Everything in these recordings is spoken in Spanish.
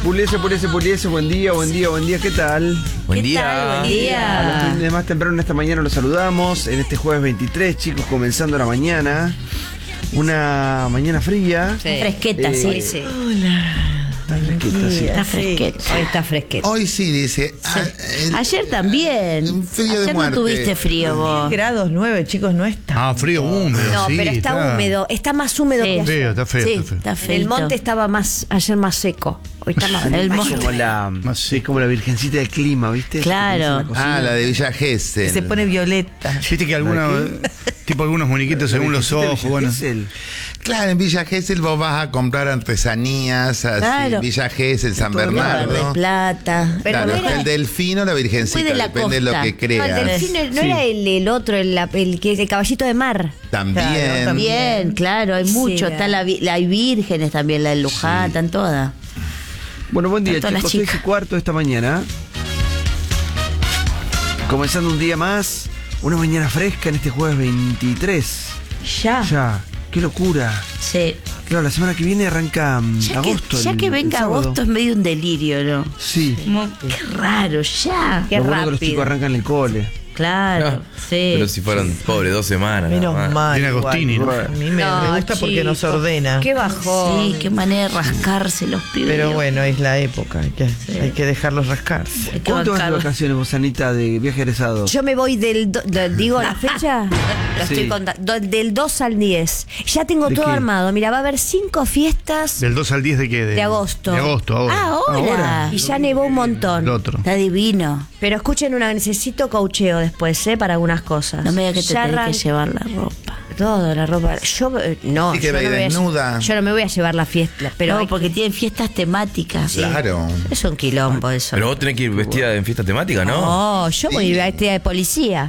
Puliese, buen día, ¿qué tal? Buen día. A los fines de más temprano en esta mañana los saludamos, en este jueves 23, chicos, comenzando la mañana. Una mañana fría. Sí. Fresqueta, sí. Hola. Está fresqueta, sí. Está fresqueta. Hoy está fresqueta. Hoy sí, dice. Ayer también. Un frío de Ayer muerte. no tuviste frío vos. Grados 9, chicos, no está. Frío húmedo. No, sí, pero está húmedo, está más húmedo que ayer. Feo, está feo, Sí, está feo. está feo. El monte estaba ayer más seco. Hoy está más El Es monte. como la virgencita del clima, ¿viste? Claro. La de Villa Gesell. Se pone violeta. Viste que algunos muñequitos según los ojos, bueno. Claro, en Villa Gesell vos vas a comprar artesanías, así, Claro. Villa Gesell, San Mar de Bernardo. Plata. Pero Claro, no era- el delfín o la virgencita, Fue de la depende de lo costa. que No, creas. el delfín no era el otro, el caballito de mar. También. Claro, también. Bien, claro, hay mucho. Sí, Está hay vírgenes también, la de Luján, están todas. Bueno, buen día, Tanto las chicos, 6:15 de esta mañana. Comenzando un día más, una mañana fresca en este jueves 23. Ya, qué locura. Sí. Claro, la semana que viene arranca agosto. Ya que el venga sábado. agosto es medio un delirio, ¿no? Sí. Qué raro, ya. Qué Lo bueno que los rápido. chicos arrancan el cole. Claro, sí. Pero si fueron, pobre, 2 semanas. Menos nada más. mal. Tiene Agostini, igual. ¿no? A mí me gusta porque chicos, nos ordena. Qué bajón. Sí, qué manera de rascarse los pibes. Pero bueno, es la época. Hay que dejarlos rascarse. Hay que ¿Cuándo te vas de bancarlos. vacaciones, vos, Anita, de viaje egresado? Yo me voy digo la fecha, lo Sí. estoy contando, del 2 al 10. Ya tengo ¿De todo qué? armado. Mira, va a haber 5 fiestas ¿Del 2 al 10 de qué? de agosto. De agosto, ahora. Ahora. Y ya nevó un montón. El otro. Está divino. Pero escuchen necesito coacheo después, para algunas cosas. No me digas que te Ya tenés que arran- llevar la ropa. Todo, la ropa. Yo no. Sí, que yo va a no ir me voy desnuda. yo no me voy a llevar la fiesta. Pero No, porque tienen fiestas temáticas. Claro. es un quilombo eso. Pero vos tenés que ir vestida en fiesta temática, ¿no? No, yo voy vestida de policía.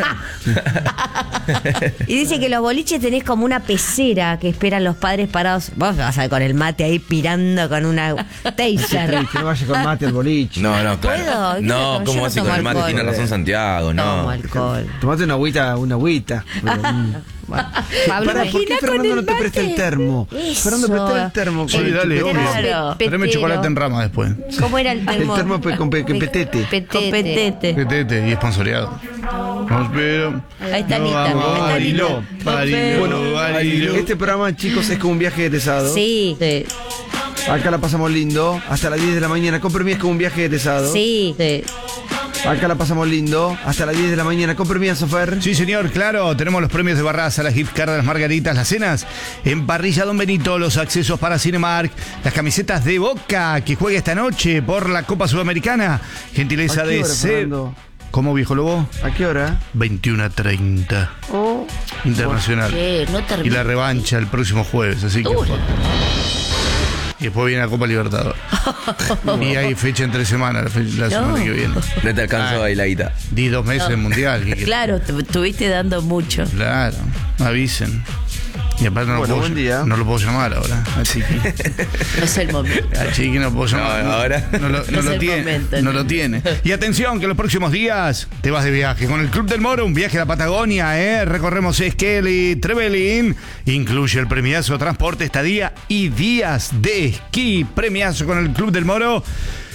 Y dice que los boliches tenés como una pecera que esperan los padres parados. Vos vas a ver con el mate ahí pirando con una taser. Que no vaya con mate al boliche. No, claro. ¿Puedo? No, Yo ¿cómo no vas a ir tomo con el mate? alcohol. Tiene razón Santiago, Tomo no. alcohol. Tomate una agüita. Pero, Pablo, Pará, ¿por qué imagina con Fernando el no te presta el mate? termo? Eso. Fernando, presta el termo. Sí, con dale, el obvio. Claro. Tráeme chocolate en rama después. ¿Cómo era el termo? El termo con petete. Petete. Petete y esponsoreado. Vamos, pero. Ahí está no, Anita. vamos, Ahí está Bariló, Anita. Bariló, Bueno, Bariló. este programa, chicos, es como un viaje egresado. Sí, Sí, Acá la pasamos lindo. Hasta las 10 de la mañana. Con permiso, es como un viaje egresado. sí. sí. Acá la pasamos lindo. Hasta las 10 de la mañana. Con permiso, Fer. Sí, señor, claro. Tenemos los premios de Barraza, las gift cards, las margaritas, las cenas en Parrilla Don Benito, los accesos para Cinemark, las camisetas de Boca que juega esta noche por la Copa Sudamericana. Gentileza ¿A qué de hora, C. Fernando? ¿Cómo, viejo lobo? ¿A qué hora? 21:30. Oh. Internacional. ¿Qué? No Y termina. la revancha el próximo jueves, así que. Y después viene la Copa Libertadores. Y hay fecha entre semanas, la semana que viene. No te alcanzó ahí la guita. Di 2 meses en Mundial. ¿qué querés? Claro, te estuviste dando mucho. Claro, avisen. Y aparte Bueno, buen día. no lo puedo llamar ahora. A Chiqui. No es el momento. A Chiqui no puedo llamar. No, ahora. No No es lo el tiene. momento. No lo tiene. Y atención, que los próximos días te vas de viaje con el Club del Moro, un viaje a la Patagonia, ¿eh? Recorremos Esquel y Trevelin. Incluye el premiazo transporte, estadía y días de esquí. Premiazo con el Club del Moro.